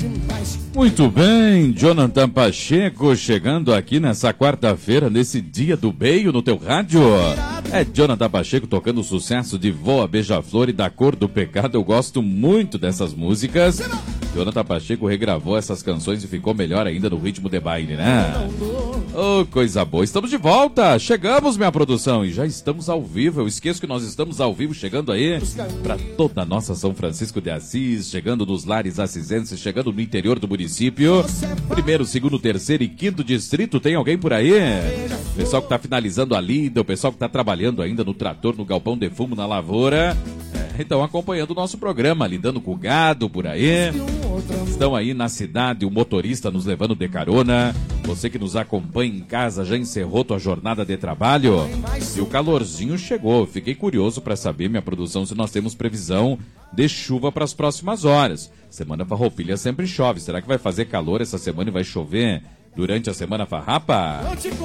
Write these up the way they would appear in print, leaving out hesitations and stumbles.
Muito bem, Jonathan Pacheco chegando aqui nessa quarta-feira, nesse dia do beijo no teu rádio. É Jonathan Pacheco tocando o sucesso de Voa Beija-Flor e Da Cor do Pecado. Eu gosto muito dessas músicas. Jonathan Pacheco regravou essas canções e ficou melhor ainda no ritmo de baile, né? Oh, coisa boa. Estamos de volta. Chegamos, minha produção, e já estamos ao vivo. Eu esqueço que nós estamos ao vivo, chegando aí para toda a nossa São Francisco de Assis, chegando nos lares assisenses, chegando no interior do município. Primeiro, segundo, terceiro e quinto distrito. Tem alguém por aí? Pessoal que tá finalizando a lida, o pessoal que tá trabalhando ainda no trator, no galpão de fumo, na lavoura. Então, acompanhando o nosso programa, lidando com o gado por aí. Estão aí na cidade, o motorista nos levando de carona. Você que nos acompanha em casa já encerrou tua jornada de trabalho? E o calorzinho chegou. Fiquei curioso para saber, minha produção, se nós temos previsão de chuva para as próximas horas. Semana Farroupilha sempre chove. Será que vai fazer calor essa semana e vai chover durante a Semana Farrapa?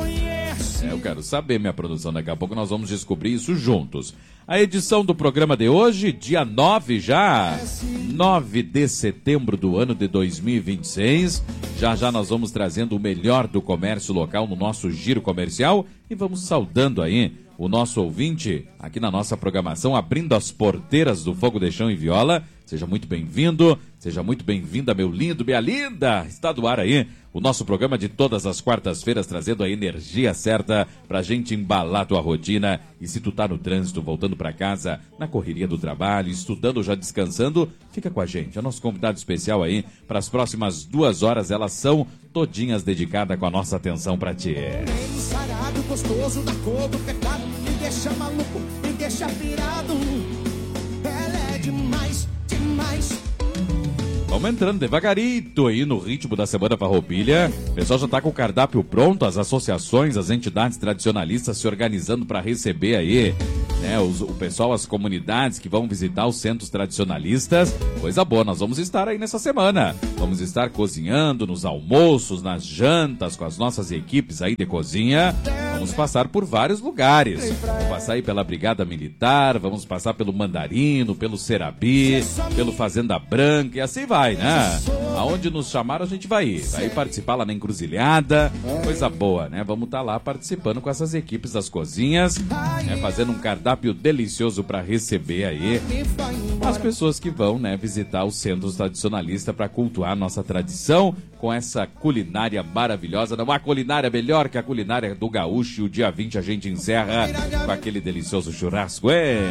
Eu quero saber, minha produção. Daqui a pouco nós vamos descobrir isso juntos. A edição do programa de hoje, dia 9 já, 9 de setembro do ano de 2026. Já nós vamos trazendo o melhor do comércio local no nosso giro comercial e vamos saudando aí o nosso ouvinte aqui na nossa programação, abrindo as porteiras do Fogo de Chão e Viola. Seja muito bem-vindo, seja muito bem-vinda, meu lindo, minha linda. Está do ar aí o nosso programa de todas as quartas-feiras, trazendo a energia certa pra gente embalar tua rotina. E se tu tá no trânsito, voltando pra casa, na correria do trabalho, estudando ou já descansando, fica com a gente. É nosso convidado especial aí para as próximas 2 horas. Elas são todinhas dedicadas com a nossa atenção pra ti. Sarado, gostoso, da cor do pecado, me deixa maluco, me deixa pirado. Ela é demais, demais. Vamos entrando devagarito aí no ritmo da Semana Farroupilha. O pessoal já tá com o cardápio pronto, as associações, as entidades tradicionalistas se organizando para receber aí, né, o pessoal, as comunidades que vão visitar os centros tradicionalistas. Coisa boa, nós vamos estar aí nessa semana. Vamos estar cozinhando nos almoços, nas jantas, com as nossas equipes aí de cozinha. Vamos passar por vários lugares. Vamos passar aí pela Brigada Militar, vamos passar pelo Mandarino, pelo Serabi, pelo Fazenda Branca e assim vai, né? Aonde nos chamaram a gente vai ir. Vai participar lá na Encruzilhada. Coisa boa, né? Vamos estar lá participando com essas equipes das cozinhas, né? Fazendo um cardápio delicioso para receber aí as pessoas que vão, né, visitar os centros tradicionalistas para cultuar a nossa tradição com essa culinária maravilhosa. Não há culinária melhor que a culinária do gaúcho. E o dia 20 a gente encerra com aquele delicioso churrasco.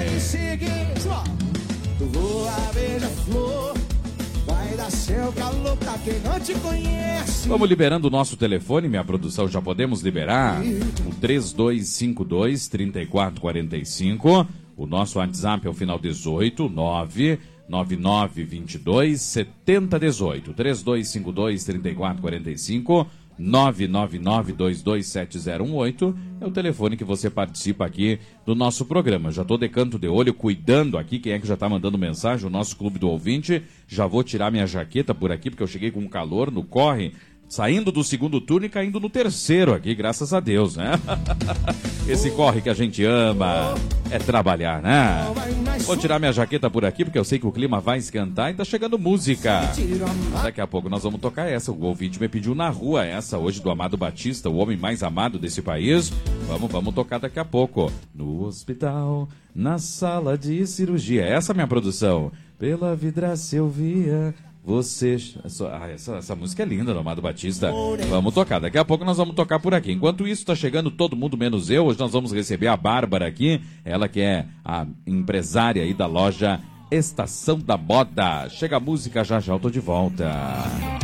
Vamos liberando o nosso telefone, minha produção, já podemos liberar o 3252-3445, o nosso WhatsApp é o final 18, 99922-7018, 3252-3445, 999227018 é o telefone que você participa aqui do nosso programa. Já tô de canto de olho, cuidando aqui, quem é que já tá mandando mensagem, o nosso clube do ouvinte. Já vou tirar minha jaqueta por aqui, porque eu cheguei com calor no corre, saindo do segundo turno e caindo no terceiro aqui, graças a Deus, né? Esse corre que a gente ama é trabalhar, né? Vou tirar minha jaqueta por aqui, porque eu sei que o clima vai esquentar e tá chegando música. Daqui a pouco nós vamos tocar essa. O ouvinte me pediu na rua essa hoje, do Amado Batista, o homem mais amado desse país. Vamos tocar daqui a pouco. No hospital, na sala de cirurgia. Essa é a minha produção. Pela vidraça eu via... Você... Essa música é linda, do Amado Batista. Vamos tocar, daqui a pouco nós vamos tocar por aqui. Enquanto isso, tá chegando todo mundo menos eu. Hoje nós vamos receber a Bárbara aqui. Ela que é a empresária aí da loja Estação da Moda. Chega a música, já eu tô de volta.